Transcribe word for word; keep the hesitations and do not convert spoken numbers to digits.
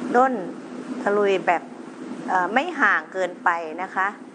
ด้นทะลุยแบบไม่ห่างเกินไปนะคะ